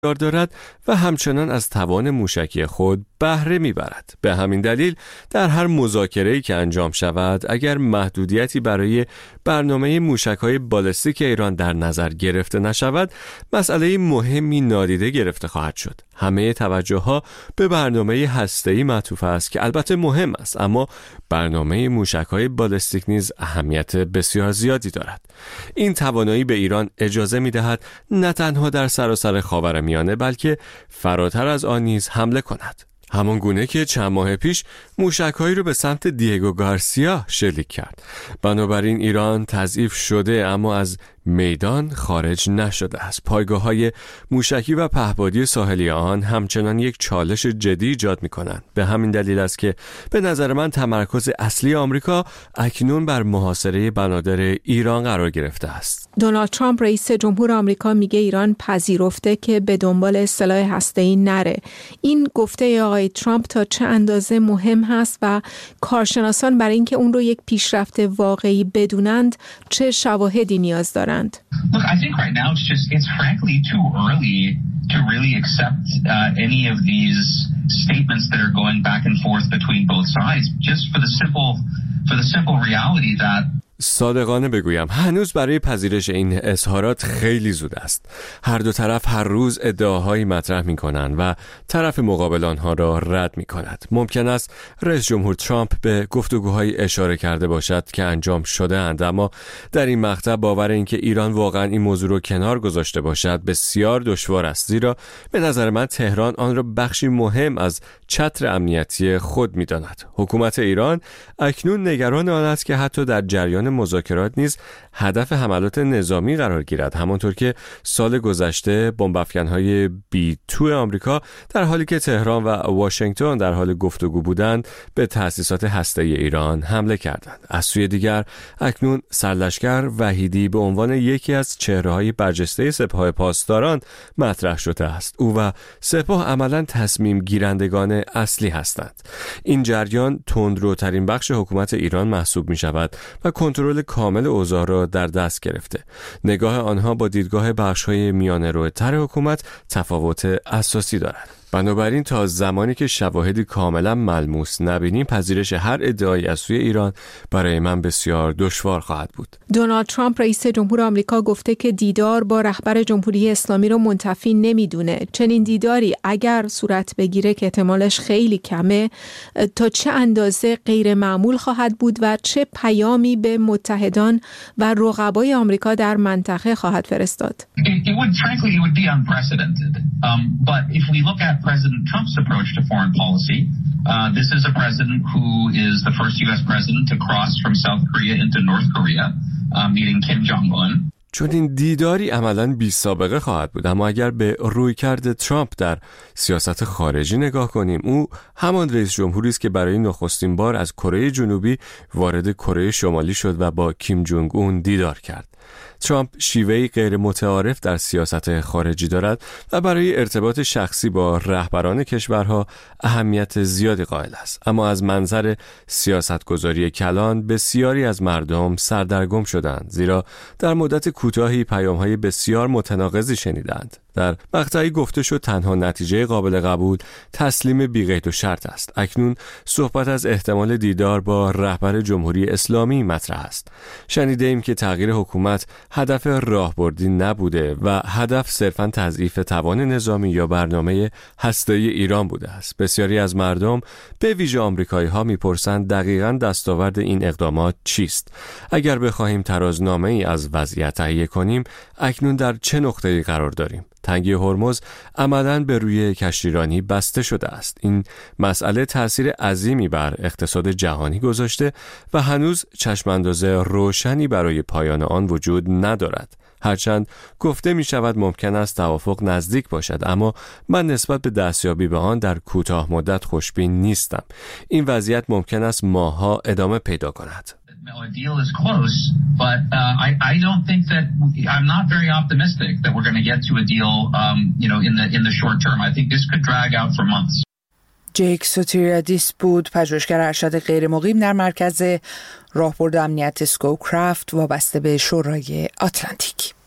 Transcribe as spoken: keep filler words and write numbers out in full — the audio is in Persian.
دارد و همچنان از توان موشکی خود بهره میبرد. به همین دلیل در هر مذاکره‌ای که انجام شود، اگر محدودیتی برای برنامه موشک‌های بالستیک ایران در نظر گرفته نشود، مسئله مهمی نادیده گرفته خواهد شد. همه توجه‌ها به برنامه هسته‌ای معطوف است که البته مهم است، اما برنامه موشک‌های بالستیک نیز اهمیت بسیار زیادی دارد. این توانایی به ایران اجازه می‌دهد نه تنها در سراسر خاورمیانه بلکه فراتر از آن نیز حمله کند. همان گونه که چند ماه پیش موشک‌هایی رو به سمت دیگو گارسیا شلیک کرد. بنابراین ایران تضعیف شده اما از میدان خارج نشده است. پایگاه‌های موشکی و پهپادی ساحلی آن همچنان یک چالش جدی ایجاد می‌کنند. به همین دلیل است که به نظر من تمرکز اصلی آمریکا اکنون بر محاصره بنادر ایران قرار گرفته است. دونالد ترامپ رئیس جمهور آمریکا میگه ایران پذیرفته که به دنبال سلاح هسته‌ای نره. این گفته آقای ترامپ تا چه اندازه مهم هست و کارشناسان برای اینکه اون رو یک پیشرفت واقعی بدونند چه شواهدی نیاز دارند؟ Look, I think right now it's just, it's frankly too early to really accept uh, any of these statements that are going back and forth between both sides, just for the simple, for the simple reality that صادقانه بگویم هنوز برای پذیرش این اظهارات خیلی زود است. هر دو طرف هر روز ادعاهایی مطرح می کنند و طرف مقابل آنها را رد می کند. ممکن است رئیس جمهور ترامپ به گفتگوهای اشاره کرده باشد که انجام شده اند، اما در این مقطع باور این که ایران واقعا این موضوع را کنار گذاشته باشد بسیار دشوار است، زیرا به نظر من تهران آن را بخشی مهم از چتر امنیتی خود می داند. حکومت ایران اکنون نگران آن است که حتی در جریان مذاکرات نیز هدف حملات نظامی قرار گیرد، همانطور که سال گذشته بمب افکن‌های بی دو آمریکا در حالی که تهران و واشنگتن در حال گفتگو بودند به تأسیسات هسته‌ای ایران حمله کردند. از سوی دیگر اکنون سرلشکر وحیدی به عنوان یکی از چهره‌های برجسته سپاه پاسداران مطرح شده است. او و سپاه عملاً تصمیم گیرندگان اصلی هستند. این جریان تندروترین بخش حکومت ایران محسوب می شود و کنترل کامل اوضاع را در دست گرفته. نگاه آنها با دیدگاه بخش‌های میانه‌روتر حکومت تفاوت اساسی دارد. بنابراین تا زمانی که شواهدی کاملا ملموس نبینیم، پذیرش هر ادعایی از سوی ایران برای من بسیار دشوار خواهد بود. دونالد ترامپ رئیس جمهور آمریکا گفته که دیدار با رهبر جمهوری اسلامی رو منتفی نمیدونه. چنین دیداری اگر صورت بگیره که احتمالش خیلی کمه، تا چه اندازه غیر معمول خواهد بود و چه پیامی به متحدان و رقبای آمریکا در منطقه خواهد فرستاد؟ It, it would, frankly, it would be unprecedented. Um, but if we look at President Trump's approach to foreign policy, uh, this is a president who is the first U S president to cross from South Korea into North Korea, uh, meeting Kim Jong-un. چون این دیداری عملاً بی سابقه خواهد بود، اما اگر به رویکرد ترامپ در سیاست خارجی نگاه کنیم، او همان رئیس جمهوری است که برای نخستین بار از کره جنوبی وارد کره شمالی شد و با کیم جونگ اون دیدار کرد. ترامپ شیوهی غیر متعارف در سیاست خارجی دارد و برای ارتباط شخصی با رهبران کشورها اهمیت زیادی قائل است. اما از منظر سیاستگذاری کلان بسیاری از مردم سردرگم شدند، زیرا در مدت کوتاهی پیام‌های بسیار متناقضی شنیدند. در مقطعی گفته شد تنها نتیجه قابل قبول تسلیم بی‌قید و شرط است. اکنون صحبت از احتمال دیدار با رهبر جمهوری اسلامی مطرح است. شنیده ایم که تغییر حکومت هدف راهبردی نبوده و هدف صرفاً تضعیف توان نظامی یا برنامه هسته‌ای ایران بوده است. بسیاری از مردم به ویژه آمریکایی‌ها می‌پرسند دقیقاً دستاورد این اقدامات چیست؟ اگر بخواهیم ترازنامه‌ای از وضعیت تهیه کنیم، اکنون در چه نقطه‌ای قرار داریم؟ تنگه هرمز عملاً به روی کشتیرانی بسته شده است. این مسئله تأثیر عظیمی بر اقتصاد جهانی گذاشته و هنوز چشمانداز روشنی برای پایان آن وجود ندارد. هرچند گفته می شود ممکن است توافق نزدیک باشد، اما من نسبت به دستیابی به آن در کوتاه مدت خوشبین نیستم. این وضعیت ممکن است ماه‌ها ادامه پیدا کند. A deal is close, but uh, I, I don't think that I'm not very optimistic that we're going to get to a deal, um, you know, in the in the short term. I think this could drag out for months. جیک سوتیریادیس بود، پژوهشگر ارشد غیر مقیم در مرکز راهبرد امنیت اسکوکرافت وابسته به شورای آتلانتیک.